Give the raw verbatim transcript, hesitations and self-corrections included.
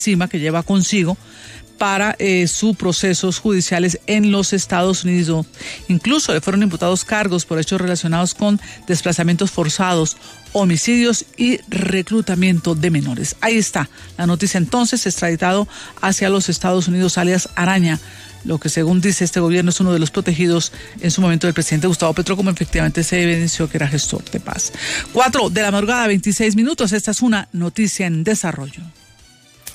encima que lleva consigo para eh, sus procesos judiciales en los Estados Unidos. Incluso le fueron imputados cargos por hechos relacionados con desplazamientos forzados, homicidios y reclutamiento de menores. Ahí está la noticia. Entonces, extraditado hacia los Estados Unidos, alias Araña, lo que según dice este gobierno es uno de los protegidos en su momento del presidente Gustavo Petro, como efectivamente se evidenció que era gestor de paz. Cuatro de la madrugada, veintiséis minutos. Esta es una noticia en desarrollo.